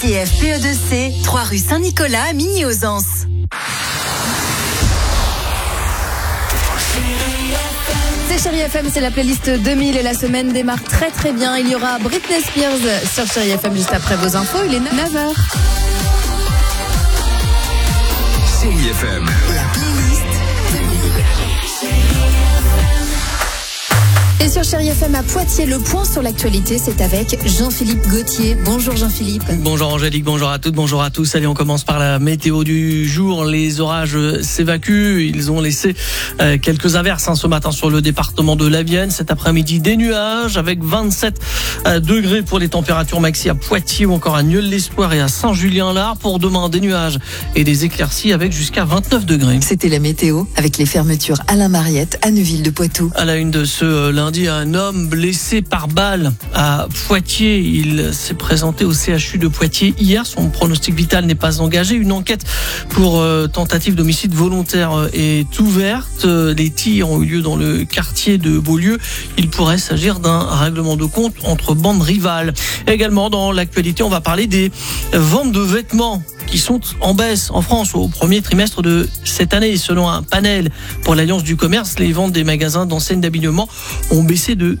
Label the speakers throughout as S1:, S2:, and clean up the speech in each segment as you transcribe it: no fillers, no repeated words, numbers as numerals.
S1: TFPE2C, 3 rue Saint-Nicolas à Migny-aux-Anses.
S2: C'est Chérie FM, c'est la playlist 2000 et la semaine démarre très très bien. Il y aura Britney Spears sur Chérie FM juste après vos infos. Il est 9h.
S3: Chérie FM.
S1: La playlist 2000.
S2: Et sur Chérie FM à Poitiers, le point sur l'actualité, c'est avec Jean-Philippe Gauthier. Bonjour Jean-Philippe.
S4: Bonjour Angélique, bonjour à toutes, bonjour à tous. Allez, on commence par la météo du jour. Les orages s'évacuent. Ils ont laissé quelques averses ce matin sur le département de la Vienne. Cet après-midi, des nuages avec 27 degrés pour les températures maxi à Poitiers ou encore à Nieul-l'Espoir et à Saint-Julien-l'Art. Pour demain, des nuages et des éclaircies avec jusqu'à 29 degrés.
S1: C'était la météo avec les fermetures Alain Mariette à Neuville-de-Poitou.
S4: À la une de ce lundi, un homme blessé par balle à Poitiers. Il s'est présenté au CHU de Poitiers hier. Son pronostic vital n'est pas engagé. Une enquête pour tentative d'homicide volontaire est ouverte. Les tirs ont eu lieu dans le quartier de Beaulieu. Il pourrait s'agir d'un règlement de compte entre bandes rivales. Également dans l'actualité, on va parler des ventes de vêtements qui sont en baisse en France au premier trimestre de cette année. Selon un panel pour l'Alliance du commerce, les ventes des magasins d'enseignes d'habillement ont baissé de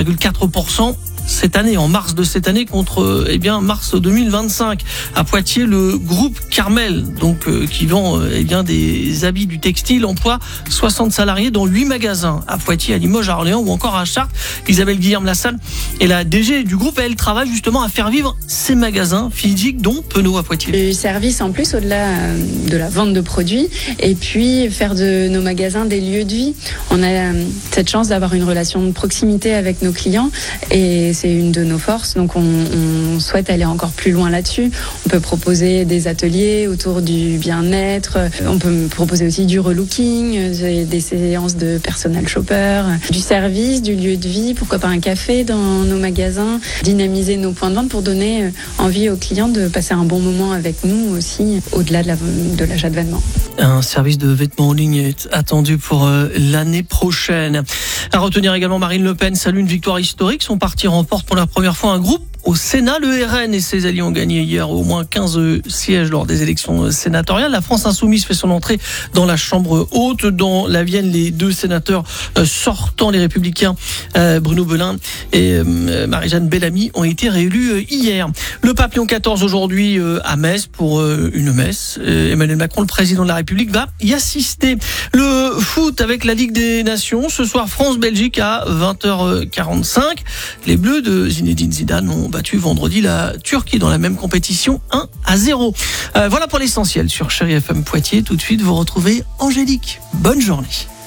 S4: 4,4% cette année, en mars de cette année, contre mars 2025. À Poitiers, le groupe Carmel, qui vend des habits du textile, emploie 60 salariés dans 8 magasins à Poitiers, à Limoges, à Orléans ou encore à Chartres. Isabelle Guillaume-Lassalle est la DG du groupe et elle travaille justement à faire vivre ces magasins physiques, dont Penaud à Poitiers.
S5: Du service en plus, au-delà de la vente de produits, et puis faire de nos magasins des lieux de vie. On a cette chance d'avoir une relation de proximité avec nos clients et c'est une de nos forces, donc on souhaite aller encore plus loin là-dessus. On peut proposer des ateliers autour du bien-être, on peut proposer aussi du relooking, des séances de personal shopper, du service, du lieu de vie, pourquoi pas un café dans nos magasins, dynamiser nos points de vente pour donner envie aux clients de passer un bon moment avec nous aussi, au-delà de l'achat de vêtements.
S4: Un service de vêtements en ligne est attendu pour l'année prochaine. À retenir également, Marine Le Pen salue une victoire historique. Son parti remporte pour la première fois un groupe au Sénat. Le RN et ses alliés ont gagné hier au moins 15 sièges lors des élections sénatoriales. La France Insoumise fait son entrée dans la Chambre haute. Dans la Vienne, les deux sénateurs sortants, les Républicains, Bruno Belin et Marie-Jeanne Bellamy, ont été réélus hier. Le pape Léon XIV aujourd'hui à Metz pour une messe. Emmanuel Macron, le président de la République, va y assister. Le foot avec la Ligue des Nations. Ce soir, France-Belgique à 20h45. Les Bleus de Zinedine Zidane ont battu vendredi la Turquie dans la même compétition 1-0. Voilà pour l'essentiel sur Chérie FM Poitiers. Tout de suite, vous retrouvez Angélique. Bonne journée.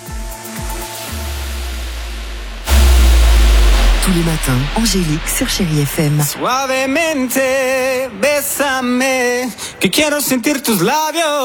S1: Tous les matins, Angélique sur Chérie FM.
S6: Suavemente, bésame, que quiero sentir tus labios.